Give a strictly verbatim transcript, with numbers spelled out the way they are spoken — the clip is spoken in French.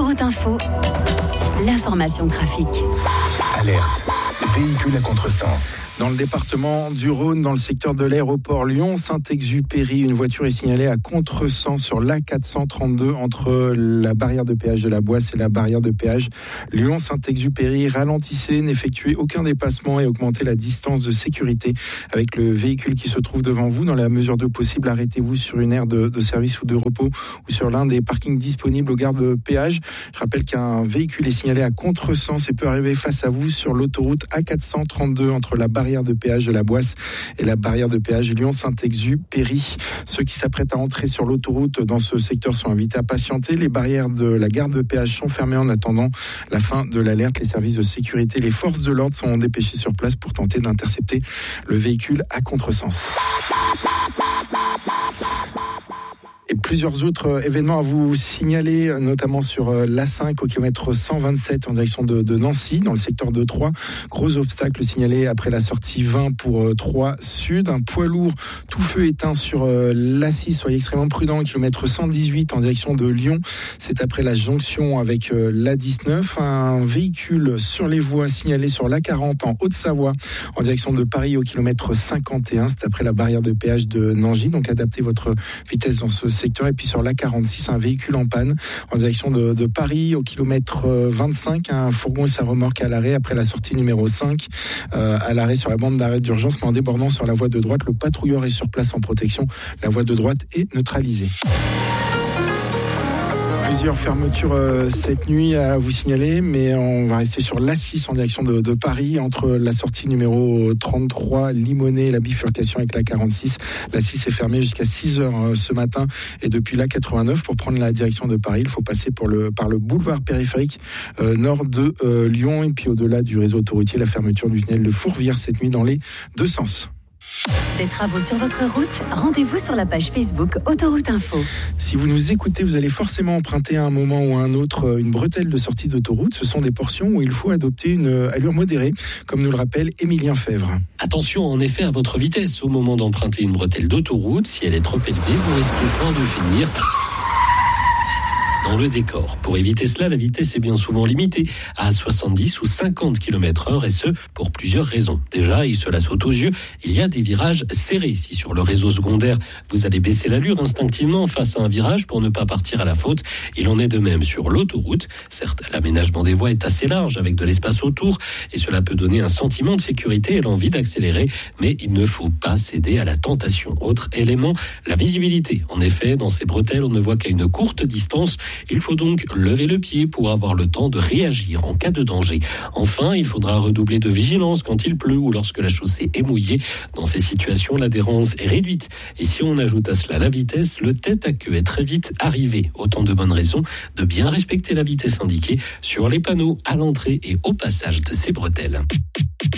Autoroute Info, l'information trafic. Alerte. Véhicule à contresens. Dans le département du Rhône, dans le secteur de l'aéroport Lyon-Saint-Exupéry, une voiture est signalée à contresens sur l'A quatre cent trente-deux entre la barrière de péage de la Boisse et la barrière de péage Lyon-Saint-Exupéry. Ralentissez, n'effectuez aucun dépassement et augmentez la distance de sécurité avec le véhicule qui se trouve devant vous. Dans la mesure de possible, arrêtez-vous sur une aire de, de service ou de repos ou sur l'un des parkings disponibles aux gares de péage. Je rappelle qu'un véhicule est signalé à contresens et peut arriver face à vous sur l'autoroute A quatre cent trente-deux entre la barrière de péage de la Boisse et la barrière de péage Lyon-Saint-Exupéry. Ceux qui s'apprêtent à entrer sur l'autoroute dans ce secteur sont invités à patienter. Les barrières de la gare de péage sont fermées en attendant la fin de l'alerte. Les services de sécurité, les forces de l'ordre sont dépêchés sur place pour tenter d'intercepter le véhicule à contresens. Et plusieurs autres événements à vous signaler, notamment sur l'A cinq au kilomètre cent vingt-sept en direction de, de Nancy, dans le secteur de Troyes. Gros obstacle signalé après la sortie vingt pour Troyes Sud. Un poids lourd tout feu éteint sur l'A six. Soyez extrêmement prudents au kilomètre cent dix-huit en direction de Lyon. C'est après la jonction avec l'A dix-neuf. Un véhicule sur les voies signalé sur l'A quarante en Haute-Savoie en direction de Paris au kilomètre cinquante et un. C'est après la barrière de péage de Nangy. Donc adaptez votre vitesse dans ce secteur. Et puis sur l'A quarante-six, un véhicule en panne en direction de, de Paris au kilomètre vingt-cinq, un fourgon et sa remorque à l'arrêt après la sortie numéro cinq, euh, à l'arrêt sur la bande d'arrêt d'urgence, mais en débordant sur la voie de droite. Le patrouilleur est sur place en protection. La voie de droite est neutralisée. Plusieurs fermetures euh, cette nuit à vous signaler, mais on va rester sur l'A six en direction de, de Paris, entre la sortie numéro trente-trois, Limonest, et la bifurcation avec l'A quarante-six. L'A six est fermée jusqu'à six heures euh, ce matin, et depuis l'A quatre-vingt-neuf, pour prendre la direction de Paris, il faut passer pour le, par le boulevard périphérique euh, nord de euh, Lyon, et puis au-delà du réseau autoroutier, la fermeture du tunnel de Fourvière cette nuit dans les deux sens. Des travaux sur votre route, rendez-vous sur la page Facebook Autoroute Info. Si vous nous écoutez, vous allez forcément emprunter à un moment ou à un autre une bretelle de sortie d'autoroute. Ce sont des portions où il faut adopter une allure modérée, comme nous le rappelle Émilien Fèvre. Attention en effet à votre vitesse au moment d'emprunter une bretelle d'autoroute. Si elle est trop élevée, vous risquez fort de finir dans le décor. Pour éviter cela, la vitesse est bien souvent limitée à soixante-dix ou cinquante kilomètres heure, et ce, pour plusieurs raisons. Déjà, et cela saute aux yeux, il y a des virages serrés. Si sur le réseau secondaire, vous allez baisser l'allure instinctivement face à un virage pour ne pas partir à la faute, il en est de même sur l'autoroute. Certes, l'aménagement des voies est assez large avec de l'espace autour, et cela peut donner un sentiment de sécurité et l'envie d'accélérer, mais il ne faut pas céder à la tentation. Autre élément, la visibilité. En effet, dans ces bretelles, on ne voit qu'à une courte distance. Il faut donc lever le pied pour avoir le temps de réagir en cas de danger. Enfin, il faudra redoubler de vigilance quand il pleut ou lorsque la chaussée est mouillée. Dans ces situations, l'adhérence est réduite. Et si on ajoute à cela la vitesse, le tête à queue est très vite arrivé. Autant de bonnes raisons de bien respecter la vitesse indiquée sur les panneaux à l'entrée et au passage de ces bretelles.